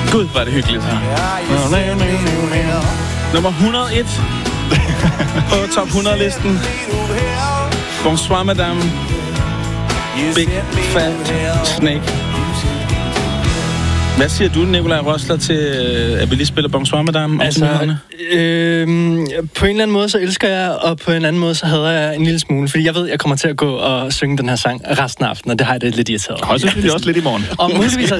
Gud, var det hyggeligt her. Nummer 101 på top 100-listen. Bonsoir, madame. Big Fat Snake. Hvad siger du, Nikolaj Rosler, til at vi lige spiller Bonsoir, madame? Altså, på en eller anden måde, så elsker jeg, og på en anden måde, så hader jeg en lille smule. Fordi jeg ved, jeg kommer til at gå og synge den her sang resten af aftenen, og det har jeg det lidt irriteret. Og selvfølgelig også lidt i morgen. Og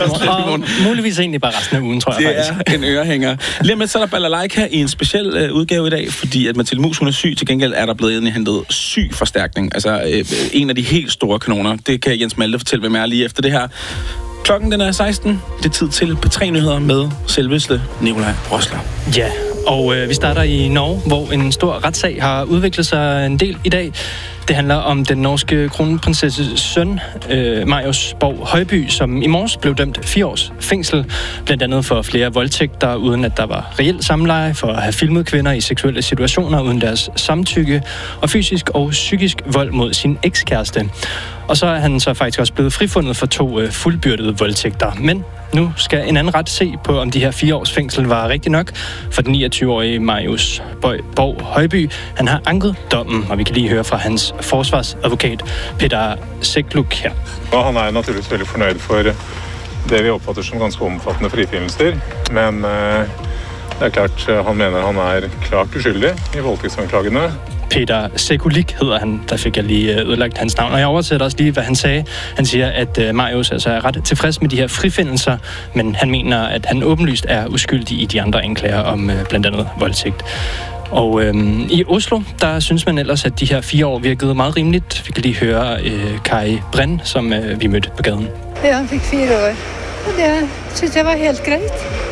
muligvis egentlig bare resten af ugen, tror jeg faktisk. Det er en ørehænger. Lige med, så er der balalaika i en speciel udgave i dag, fordi at Mathilde Mus, hun er syg. Til gengæld er der blevet hentet syg forstærkning. Altså en af de helt store kanoner. Det kan Jens Malte fortælle, hvem er lige efter det her. Klokken den er 16. Det er tid til P3-nyheder med selveste Nikolaj Rosler. Ja, og vi starter i Norge, hvor en stor retssag har udviklet sig en del i dag. Det handler om den norske kronprinsesses søn, Marius Borg Højby, som i morges blev dømt 4 års fængsel, blandt andet for flere voldtægter, uden at der var reelt samleje, for at have filmet kvinder i seksuelle situationer uden deres samtykke, og fysisk og psykisk vold mod sin ekskæreste. Og så er han så faktisk også blevet frifundet for 2 fuldbyrdede voldtægter. Men nu skal en anden ret se på, om de her 4 års fængsel var rigtig nok for den 29-årige Marius Borg Højby. Han har anket dommen, og vi kan lige høre fra hans forsvarsadvokat Peter Sekluk her. Og han er naturligvis veldig fornøyd for det vi opfatter som ganske omfattende frifinnelser, men det er klart, han mener han er klart uskyldig i voldtægtsanklagene. Peter Sekulik hedder han, der fik jeg lige ødelagt hans navn. Og jeg oversætter også lige, hvad han sagde. Han siger, at Marius altså er ret tilfreds med de her frifindelser, men han mener, at han åbenlyst er uskyldig i de andre anklager om blandt andet voldtægt. Og i Oslo, der synes man ellers, at de her 4 år virkede meget rimeligt. Vi kan lige høre Kai Brenn, som vi mødte på gaden. Ja, han fik 4 år, og det synes jeg var helt greit.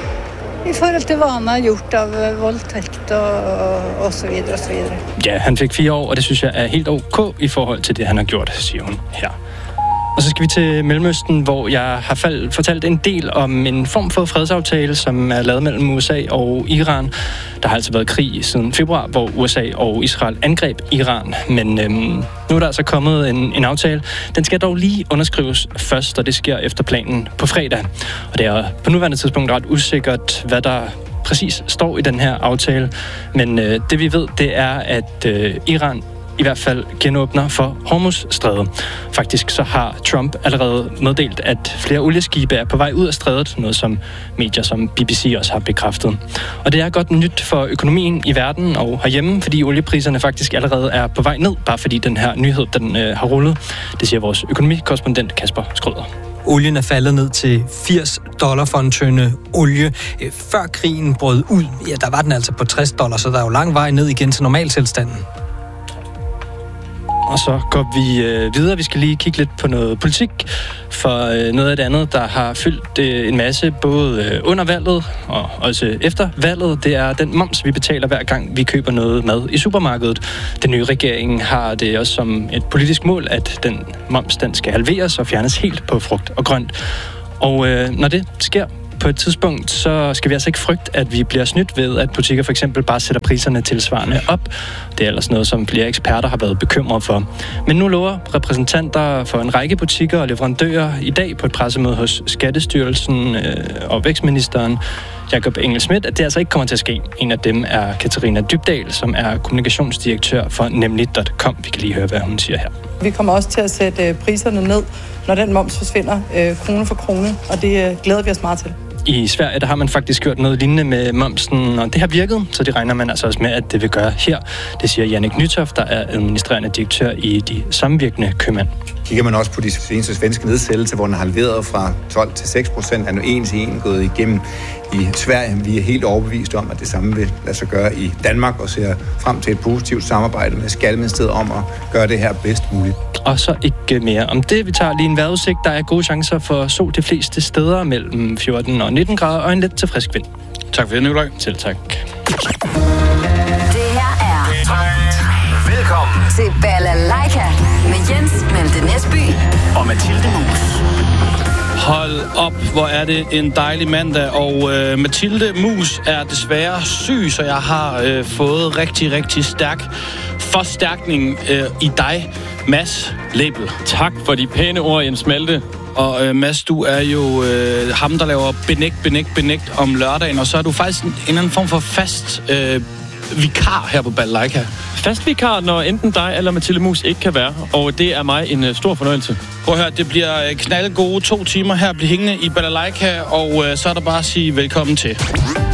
I forhold til, hvad han har gjort af voldtægt og så videre og så videre. Ja, han fik 4 år, og det synes jeg er helt ok i forhold til det, han har gjort, siger hun her. Og så skal vi til Mellemøsten, hvor jeg har fortalt en del om en form for fredsaftale, som er lavet mellem USA og Iran. Der har altså været krig siden februar, hvor USA og Israel angreb Iran. Men nu er der altså kommet en aftale. Den skal dog lige underskrives først, og det sker efter planen på fredag. Og det er på nuværende tidspunkt ret usikkert, hvad der præcis står i den her aftale. Men det vi ved, det er, at Iran i hvert fald genåbner for Hormuzstrædet. Faktisk så har Trump allerede meddelt, at flere olieskibe er på vej ud af strædet, noget som medier som BBC også har bekræftet. Og det er godt nyt for økonomien i verden og herhjemme, fordi oliepriserne faktisk allerede er på vej ned, bare fordi den her nyhed den har rullet. Det siger vores økonomikorrespondent Kasper Skrøder. Olien er faldet ned til $80 for en tønde olie. Før krigen brød ud, ja, der var den altså på $60, så der er jo lang vej ned igen til normaltilstanden. Og så går vi videre. Vi skal lige kigge lidt på noget politik, for noget af det andet, der har fyldt en masse, både under valget og også efter valget, det er den moms, vi betaler hver gang, vi køber noget mad i supermarkedet. Den nye regering har det også som et politisk mål, at den moms, den skal halveres og fjernes helt på frugt og grønt. Og når det sker på et tidspunkt, så skal vi altså ikke frygte, at vi bliver snydt ved, at butikker for eksempel bare sætter priserne tilsvarende op. Det er ellers noget, som flere eksperter har været bekymret for. Men nu lover repræsentanter for en række butikker og leverandører i dag på et pressemøde hos Skattestyrelsen og vækstministeren Jakob Engel-Schmidt, at det altså ikke kommer til at ske. En af dem er Katarina Dybdahl, som er kommunikationsdirektør for Nemlig.com. Vi kan lige høre, hvad hun siger her. Vi kommer også til at sætte priserne ned, når den moms forsvinder krone for krone, og det glæder vi os meget til. I Sverige, der har man faktisk gjort noget lignende med momsen, og det har virket, så det regner man altså også med, at det vil gøre her. Det siger Jannik Nytoft, der er administrerende direktør i De Samvirkende Købmænd. Kigger man også på de seneste svenske nedsættelser, hvor den har halveret fra 12 til 6%, er nu 1 til 1 gået igennem i Sverige. Vi er helt overbevist om, at det samme vil lade sig gøre i Danmark, og ser frem til et positivt samarbejde med Skatteministeriet om at gøre det her bedst muligt. Og så ikke mere om det. Vi tager lige en vejrudsigt. Der er gode chancer for sol de fleste steder mellem 14 og 19 grader og en let til frisk vind. Tak for det, Nikolaj. Selv tak. Det her er velkommen til Balalaika med Jens Malte Næsby og Mathilde Mus. Hold op, hvor er det en dejlig mandag, og Mathilde Mus er desværre syg, så jeg har fået rigtig, rigtig stærk forstærkning i dig, Mads Lebel. Tak for de pæne ord, Jens Malte. Og Mads, du er jo ham, der laver Benægt om lørdagen, og så er du faktisk en eller anden form for fast vikar her på Balalaika. Fast vikar, når enten dig eller Mathilde Mus ikke kan være, og det er mig en stor fornøjelse. Prøv at høre, det bliver knaldgode 2 timer her at blive hængende i Balalaika, og så er der bare at sige velkommen til.